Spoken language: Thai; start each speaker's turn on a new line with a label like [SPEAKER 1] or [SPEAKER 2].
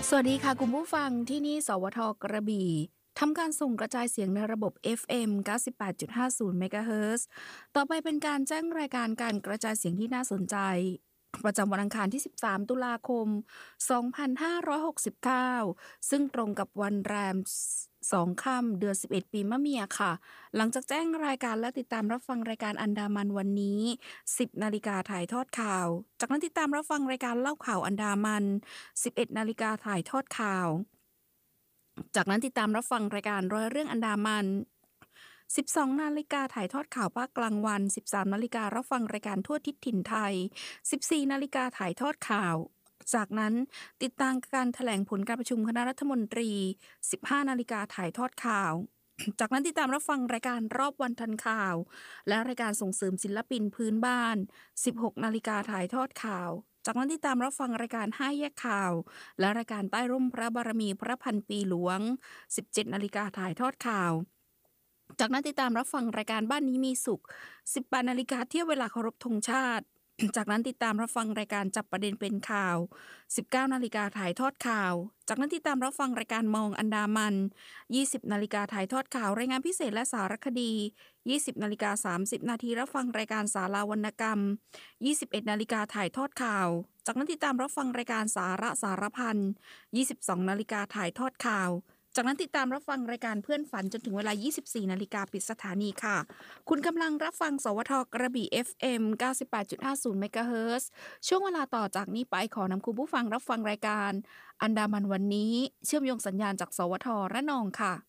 [SPEAKER 1] สวัสดีค่ะคุณผู้ฟังที่นี่สวทกระบี่ทำการส่งกระจายเสียงในระบบ FM 98.50 เมกะเฮิรตซ์ต่อไปเป็นการแจ้งรายการการกระจายเสียงที่น่าสนใจประจำวันอังคารที่13ตุลาคม2569ซึ่งตรงกับวันแรม2ค่ำเดือน11ปีมะเมียค่ะหลังจากแจ้งรายการและติดตามรับฟังรายการอันดามันวันนี้10นาฬิกาถ่ายทอดข่าวจากนั้นติดตามรับฟังรายการเล่าข่าวอันดามัน11นาฬิกาถ่ายทอดข่าวจากนั้นติดตามรับฟังรายการร้อยเรื่องอันดามัน12นาฬิกาถ่ายทอดข่าวภาคกลางวัน13นาฬิการับฟังรายการทั่วทิศถิ่นไทย14นาฬิกาถ่ายทอดข่าวจากนั้นติดตามการแถลงผลการประชุมคณะรัฐมนตรี15นาฬิกาถ่ายทอดข่าวจากนั้นติดตามรับฟังรายการรอบวันทันข่าวและรายการส่งเสริมศิลปินพื้นบ้าน16นาฬิกาถ่ายทอดข่าวจากนั้นติดตามรับฟังรายการ5แยกข่าวและรายการใต้ร่มพระบารมีพระพันปีหลวง17นาฬิกาถ่ายทอดข่าวจากนั้นติดตามรับฟังรายการบ้านนี้มีสุข18นาฬิกาเที่ยวเวลาเคารพธงชาติจากนั้นติดตามรับฟังรายการจับประเด็นเป็นข่าว19นาฬิกาถ่ายทอดข่าวจากนั้นติดตามรับฟังรายการมองอันดามัน20นาฬิกาถ่ายทอดข่าวรายงานพิเศษและสารคดี20นาฬิกา30นาทีรับฟังรายการสาราวรรณกรรม21นาฬิกาถ่ายทอดข่าวจากนั้นติดตามรับฟังรายการสาระสารพัน22นาฬิกาถ่ายทอดข่าวจากนั้นติดตามรับฟังรายการเพื่อนฝันจนถึงเวลา24นาฬิกาปิดสถานีค่ะคุณกำลังรับฟังสวทกระบี่ FM 98.50 เมกะเฮิรตซ์ช่วงเวลาต่อจากนี้ไปขอนำคุณผู้ฟังรับฟังรายการอันดามันวันนี้เชื่อมโยงสัญญาณจากสวทระนองค่ะ